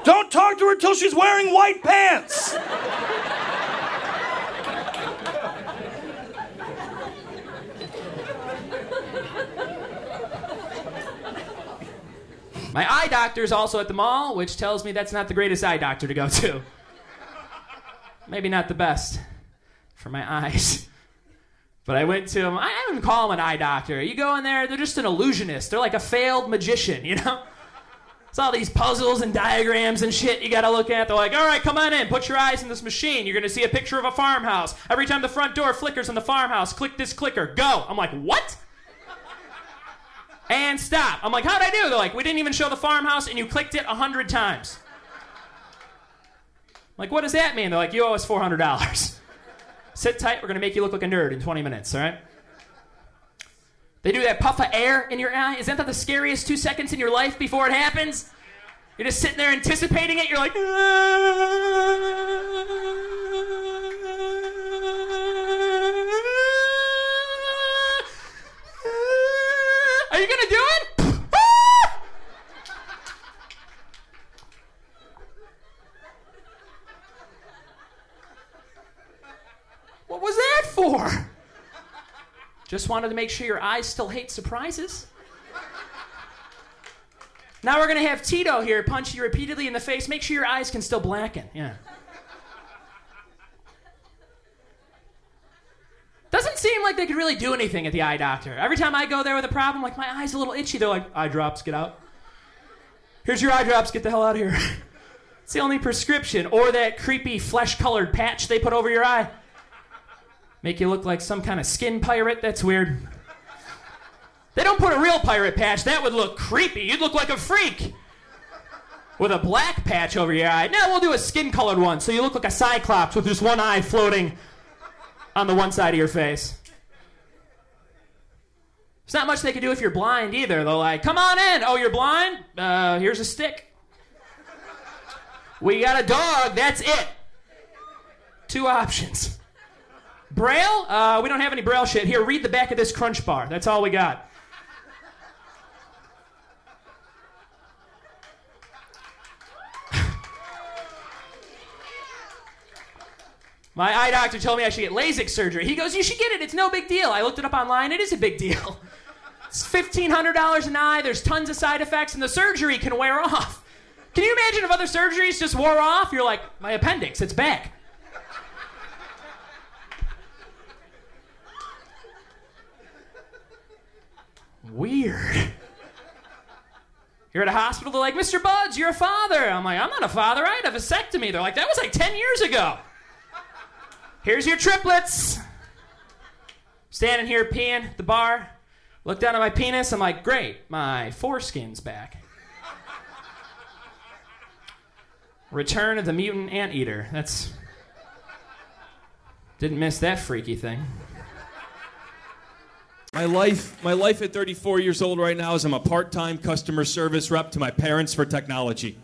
Don't talk to her till she's wearing white pants. My eye doctor is also at the mall, which tells me that's not the greatest eye doctor to go to. Maybe not the best for my eyes. But I went to him. I wouldn't call him an eye doctor. You go in there, they're just an illusionist. They're like a failed magician, you know? It's all these puzzles and diagrams and shit you gotta look at. They're like, all right, come on in. Put your eyes in this machine. You're gonna see a picture of a farmhouse. Every time the front door flickers on the farmhouse, click this clicker. Go. I'm like, what? And stop. I'm like, how'd I do? They're like, we didn't even show the farmhouse and you clicked it 100 times. I'm like, what does that mean? They're like, you owe us $400. Sit tight, we're gonna make you look like a nerd in 20 minutes, all right? They do that puff of air in your eye. Isn't that the scariest 2 seconds in your life before it happens? You're just sitting there anticipating it, you're like, are you gonna do it? What was that for? Just wanted to make sure your eyes still hate surprises. Now we're gonna have Tito here punch you repeatedly in the face. Make sure your eyes can still blacken. Yeah. Doesn't seem like they could really do anything at the eye doctor. Every time I go there with a problem, like my eye's a little itchy, they're like, eye drops, get out. Here's your eye drops, get the hell out of here. It's the only prescription. Or that creepy flesh-colored patch they put over your eye. Make you look like some kind of skin pirate? That's weird. They don't put a real pirate patch. That would look creepy. You'd look like a freak. With a black patch over your eye. No, we'll do a skin-colored one, so you look like a cyclops with just one eye floating on the one side of your face. There's not much they can do if you're blind either. They're like, come on in. Oh, you're blind? Here's a stick. We got a dog. That's it. 2 options. Braille? We don't have any Braille shit. Here, read the back of this Crunch Bar. That's all we got. My eye doctor told me I should get LASIK surgery. He goes, you should get it. It's no big deal. I looked it up online. It is a big deal. It's $1,500 an eye. There's tons of side effects, and the surgery can wear off. Can you imagine if other surgeries just wore off? You're like, my appendix, it's back. Weird. You're at a hospital, they're like, Mr. Buds, you're a father. I'm like, I'm not a father, I had a vasectomy. They're like, that was like 10 years ago. Here's your triplets. Standing here peeing at the bar. Look down at my penis, I'm like, great, my foreskin's back. Return of the Mutant Anteater. Didn't miss that freaky thing. My life at 34 years old right now is I'm a part-time customer service rep to my parents for technology.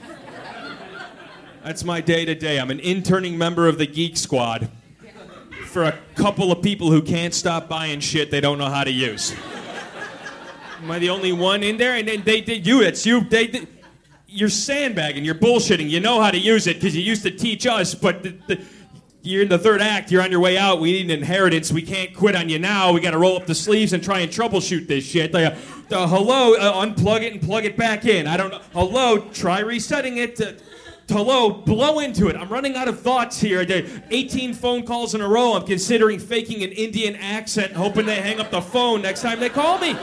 That's my day-to-day. I'm an interning member of the Geek Squad for a couple of people who can't stop buying shit they don't know how to use. Am I the only one in there? And then it's you. You're sandbagging, you're bullshitting. You know how to use it because you used to teach us, but you're in the third act, you're on your way out, we need an inheritance, we can't quit on you now, we gotta roll up the sleeves and try and troubleshoot this shit. Hello, unplug it and plug it back in. I don't know. Hello, try resetting it. Hello, blow into it. I'm running out of thoughts here. 18 phone calls in a row. I'm considering faking an Indian accent, hoping they hang up the phone next time they call me.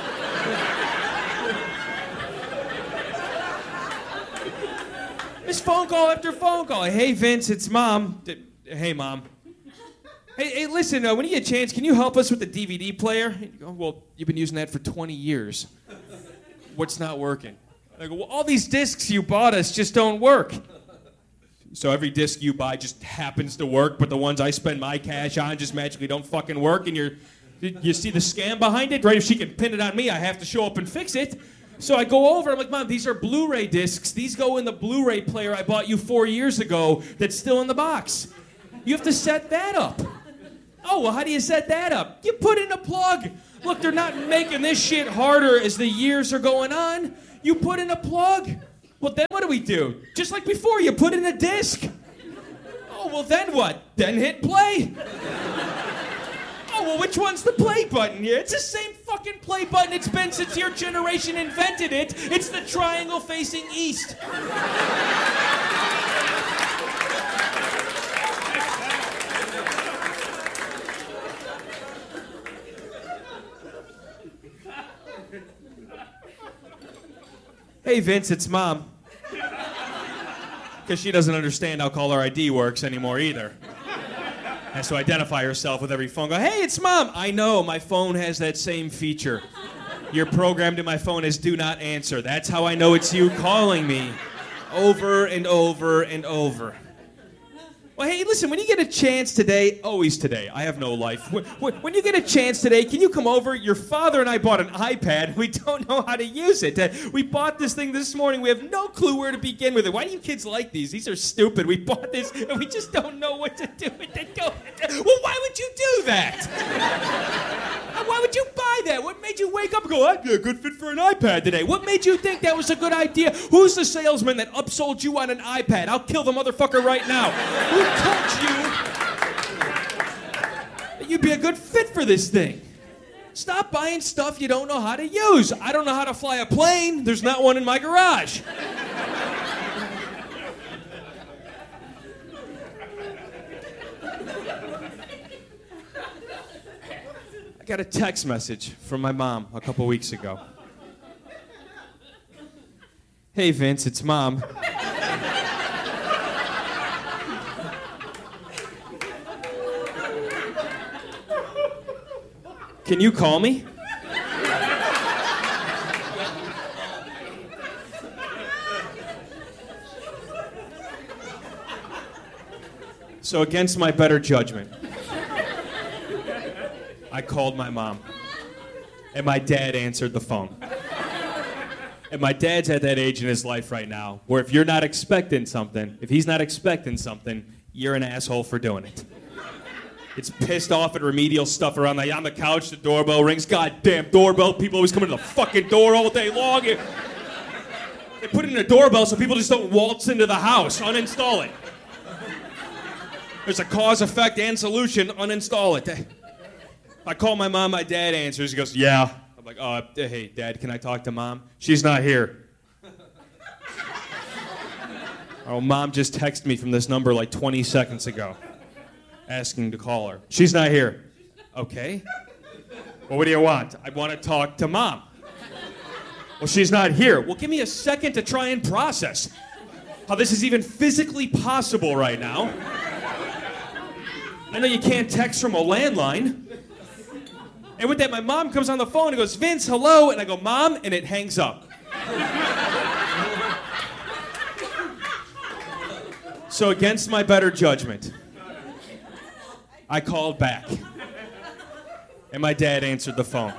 It's phone call after phone call. Hey, Vince, it's Mom. Hey, Mom. Hey, listen, when you get a chance, can you help us with the DVD player? You go, well, you've been using that for 20 years. What's not working? I go, well, all these discs you bought us just don't work. So every disc you buy just happens to work, but the ones I spend my cash on just magically don't fucking work, and you see the scam behind it? Right? If she can pin it on me, I have to show up and fix it. So I go over, I'm like, Mom, these are Blu-ray discs. These go in the Blu-ray player I bought you 4 years ago that's still in the box. You have to set that up. Oh, well, how do you set that up? You put in a plug. Look, they're not making this shit harder as the years are going on. You put in a plug. Well, then what do we do? Just like before, you put in a disc. Oh, well, then what? Then hit play. Oh, well, which one's the play button here? It's the same fucking play button it's been since your generation invented it. It's the triangle facing east. Hey, Vince, it's Mom. Because she doesn't understand how caller ID works anymore either. Has to identify herself with every phone call. Hey, it's Mom. I know, my phone has that same feature. You're programmed in my phone as do not answer. That's how I know it's you calling me. Over and over and over. Well, hey, listen, when you get a chance today, always today, I have no life. When you get a chance today, can you come over? Your father and I bought an iPad. We don't know how to use it. We bought this thing this morning. We have no clue where to begin with it. Why do you kids like these? These are stupid. We bought this, and we just don't know what to do with it. Well, why would you do that? Why would you buy that? What made you wake up and go, I'd be a good fit for an iPad today? What made you think that was a good idea? Who's the salesman that upsold you on an iPad? I'll kill the motherfucker right now. Who told you that you'd be a good fit for this thing? Stop buying stuff you don't know how to use. I don't know how to fly a plane. There's not one in my garage. I got a text message from my mom a couple weeks ago. Hey, Vince, it's Mom. Can you call me? So against my better judgment, I called my mom, and my dad answered the phone. And my dad's at that age in his life right now where if you're not expecting something, if he's not expecting something, you're an asshole for doing it. It's pissed off at remedial stuff around on the couch, the doorbell rings, goddamn doorbell, people always come to the fucking door all day long. They put in a doorbell so people just don't waltz into the house, uninstall it. There's a cause, effect, and solution, uninstall it. I call my mom, my dad answers, he goes, yeah. I'm like, oh, hey, Dad, can I talk to Mom? She's not here. Oh, Mom just texted me from this number like 20 seconds ago, asking to call her. She's not here. Okay. Well, what do you want? I want to talk to Mom. Well, she's not here. Well, give me a second to try and process how this is even physically possible right now. I know you can't text from a landline. And with that, my mom comes on the phone and goes, Vince, hello. And I go, Mom, and it hangs up. So against my better judgment, I called back. And my dad answered the phone.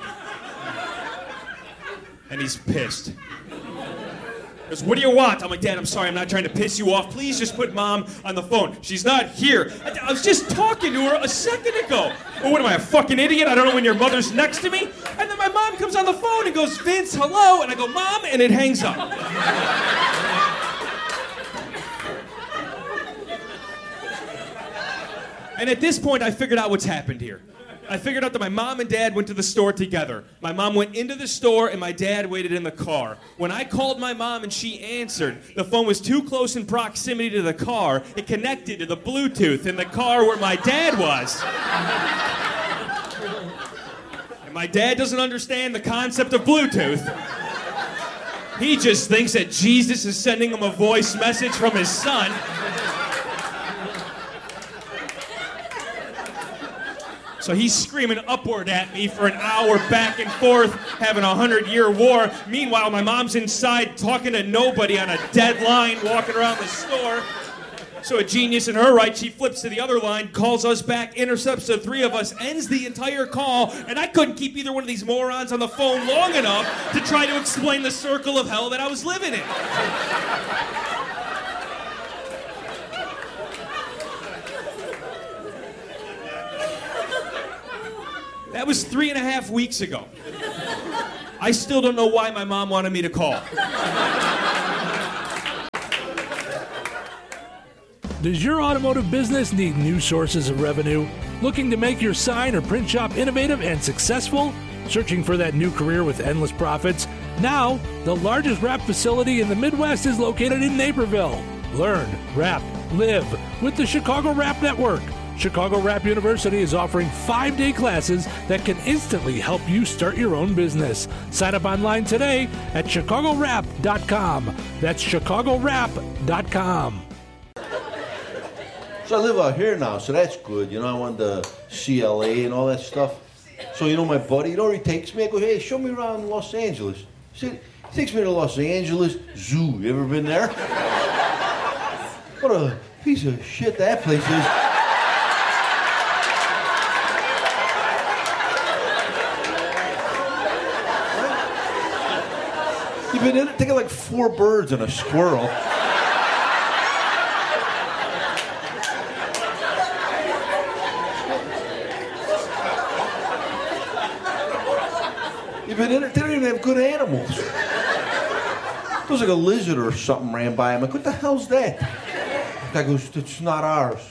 And he's pissed. He goes, what do you want? I'm like, Dad, I'm sorry, I'm not trying to piss you off. Please just put Mom on the phone. She's not here. I was just talking to her a second ago. Well, what am I, a fucking idiot? I don't know when your mother's next to me? And then my mom comes on the phone and goes, Vince, hello. And I go, Mom, and it hangs up. And at this point, I figured out what's happened here. I figured out that my mom and dad went to the store together. My mom went into the store and my dad waited in the car. When I called my mom and she answered, the phone was too close in proximity to the car. It connected to the Bluetooth in the car where my dad was. And my dad doesn't understand the concept of Bluetooth. He just thinks that Jesus is sending him a voice message from his son. So he's screaming upward at me for an hour back and forth, having a 100-year war. Meanwhile, my mom's inside talking to nobody on a dead line, walking around the store. So a genius in her right, she flips to the other line, calls us back, intercepts the three of us, ends the entire call, and I couldn't keep either one of these morons on the phone long enough to try to explain the circle of hell that I was living in. That was 3.5 weeks ago. I still don't know why my mom wanted me to call. Does your automotive business need new sources of revenue? Looking to make your sign or print shop innovative and successful? Searching for that new career with endless profits? Now, the largest wrap facility in the Midwest is located in Naperville. Learn, wrap, live with the Chicago Wrap Network. Chicago Wrap University is offering 5-day classes that can instantly help you start your own business. Sign up online today at chicagowrap.com. That's chicagowrap.com. So I live out here now, so that's good. You know, I went to CLA and all that stuff. So, you know, my buddy, you know where he takes me? I go, hey, show me around Los Angeles. He takes me to Los Angeles Zoo. You ever been there? What a piece of shit that place is. You've been in it, taking like 4 birds and a squirrel. You've been in it, they don't even have good animals. It was like a lizard or something ran by. I'm like, what the hell's that? The guy goes, it's not ours.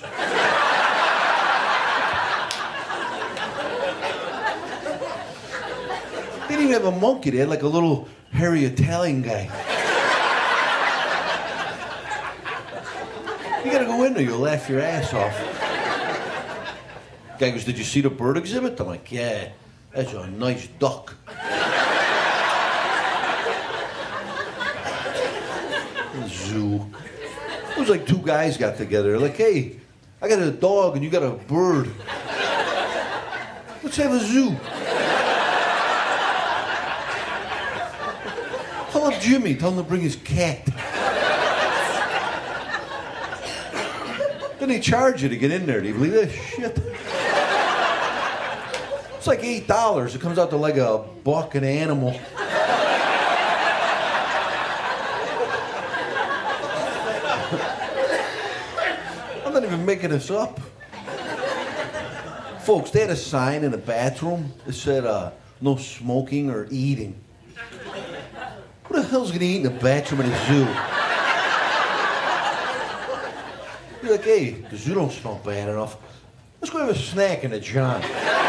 They didn't even have a monkey. They had like a little hairy Italian guy. You gotta go in there, you'll laugh your ass off. The guy goes, did you see the bird exhibit? I'm like, yeah, that's a nice duck. Zoo. It was like 2 guys got together. Like, hey, I got a dog and you got a bird. Let's have a zoo. Call up Jimmy, tell him to bring his cat. Then they charge you to get in there. Do you believe that shit? It's like $8. It comes out to like $1 an animal. I'm not even making this up. Folks, they had a sign in the bathroom that said, no smoking or eating. Who the hell's gonna eat in the bathroom in a zoo? You're like, hey, the zoo don't smell bad enough. Let's go have a snack in the John.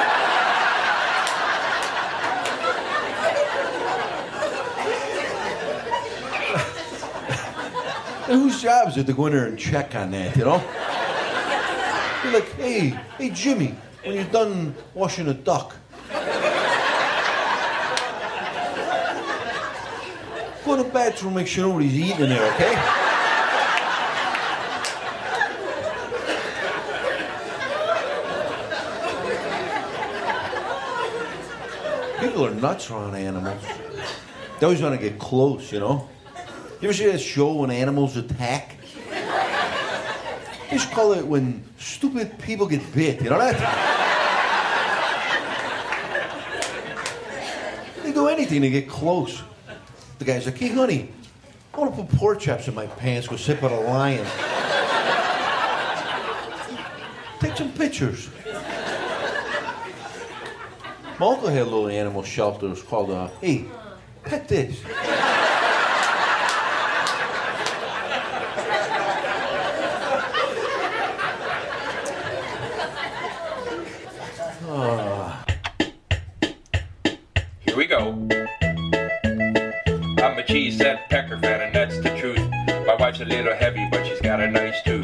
And whose job is it to go in there and check on that, you know? You're like, hey, Jimmy, when you're done washing a duck, go to the bathroom, make sure nobody's eating in there, okay? People are nuts around animals. They always want to get close, you know? You ever see that show when animals attack? They should call it when stupid people get bit, you know that? They do anything to get close. The guy's like, hey, honey, I want to put pork chops in my pants, go sit by the lion. Take some pictures. My uncle had a little animal shelter. It was called, hey, pet this. Here we go. I'm a cheese-set pecker fan, and that's the truth. My wife's a little heavy, but she's got a nice tooth.